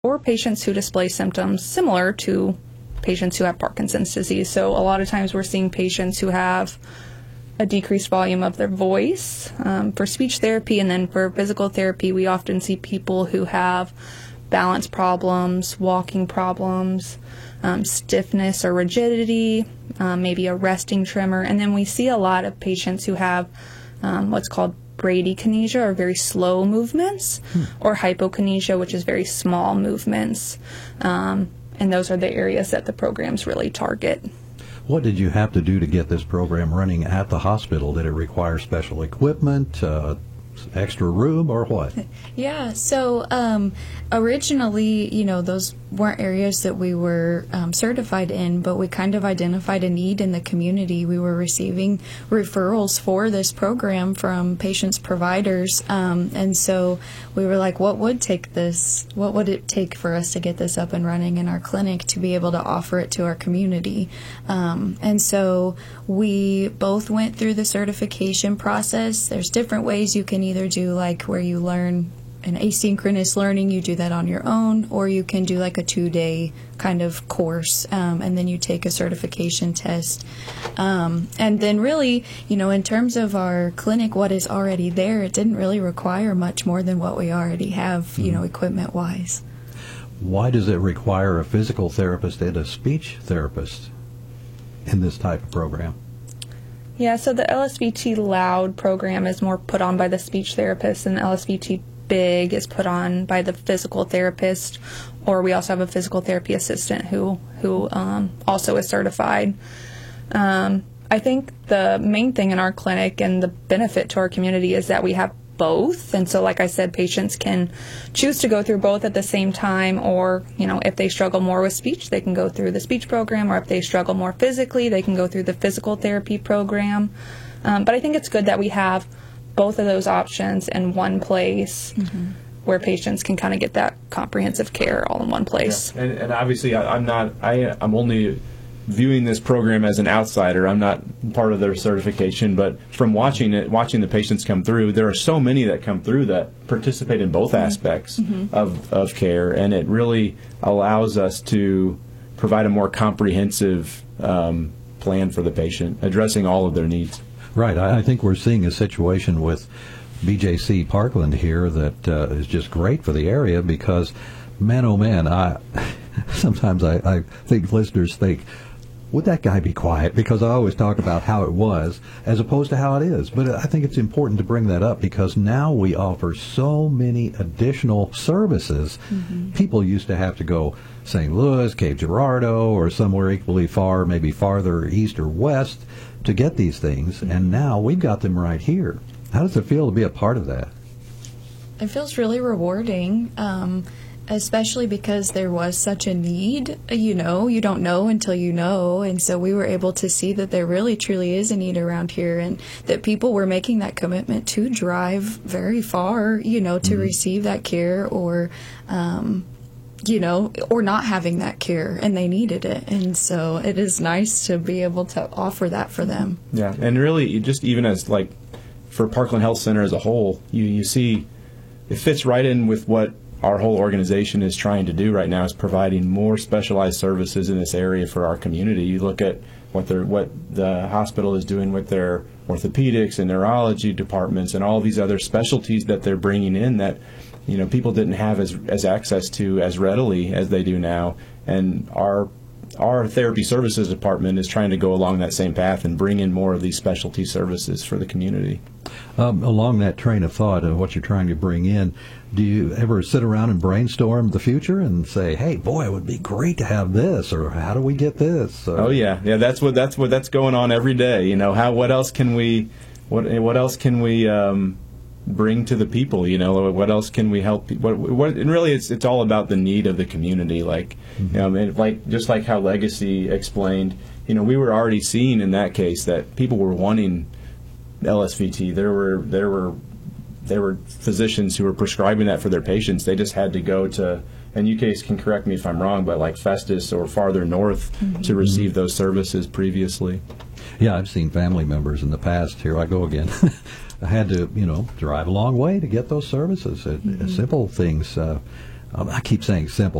or patients who display symptoms similar to patients who have Parkinson's disease. So a lot of times we're seeing patients who have a decreased volume of their voice for speech therapy, and then for physical therapy we often see people who have balance problems, walking problems, stiffness or rigidity, maybe a resting tremor, and then we see a lot of patients who have what's called bradykinesia, or very slow movements, or hypokinesia, which is very small movements, and those are the areas that the programs really target. What did you have to do to get this program running at the hospital? Did it require special equipment, extra room, or what? Yeah, so originally, those weren't areas that we were certified in, but we kind of identified a need in the community. We were receiving referrals for this program from patients' providers, and so we were like, what would it take for us to get this up and running in our clinic to be able to offer it to our community? And so we both went through the certification process. There's different ways you can either do like where you learn an asynchronous learning, you do that on your own, or you can do like a 2-day kind of course, and then you take a certification test. And then really, in terms of our clinic, what is already there, it didn't really require much more than what we already have, equipment-wise. Why does it require a physical therapist and a speech therapist in this type of program? Yeah, so the LSVT Loud program is more put on by the speech therapist, and the LSVT Big is put on by the physical therapist, or we also have a physical therapy assistant who also is certified. I think the main thing in our clinic and the benefit to our community is that we have both, and so like I said, patients can choose to go through both at the same time, or if they struggle more with speech, they can go through the speech program, or if they struggle more physically, they can go through the physical therapy program. But I think it's good that we have both of those options in one place, where patients can kind of get that comprehensive care all in one place. Yeah. And obviously I'm only viewing this program as an outsider. I'm not part of their certification, but from watching the patients come through, there are so many that come through that participate in both aspects of care, and it really allows us to provide a more comprehensive plan for the patient, addressing all of their needs. Right. I think we're seeing a situation with BJC Parkland here that is just great for the area, because, man, oh man, sometimes I think listeners think, would that guy be quiet? Because I always talk about how it was as opposed to how it is. But I think it's important to bring that up, because now we offer so many additional services. People used to have to go St. Louis, Cape Girardeau, or somewhere equally far, maybe farther east or west, to get these things, and now we've got them right here. How does it feel to be a part of that? It feels really rewarding, especially because there was such a need. You don't know until you know, and so we were able to see that there really truly is a need around here, and that people were making that commitment to drive very far, to receive that care, or or not having that care, and they needed it. And so it is nice to be able to offer that for them. Yeah, and really, just even as for Parkland Health Center as a whole, you see it fits right in with what our whole organization is trying to do right now, is providing more specialized services in this area for our community. You look at what the hospital is doing with their orthopedics and neurology departments and all these other specialties that they're bringing in that people didn't have as access to as readily as they do now, and our therapy services department is trying to go along that same path and bring in more of these specialty services for the community. Along that train of thought of what you're trying to bring in, do you ever sit around and brainstorm the future and say, "Hey, boy, it would be great to have this," or "How do we get this?" Oh yeah, that's going on every day. What else can we bring to the people? What else can we help? And really, it's all about the need of the community. Just like how Legacy explained, we were already seeing in that case that people were wanting LSVT. There were physicians who were prescribing that for their patients. They just had to go to, and you guys can correct me if I'm wrong, but like Festus or farther north to receive those services previously. Yeah, I've seen family members in the past. Here I go again. I had to, drive a long way to get those services. Simple things. I keep saying simple.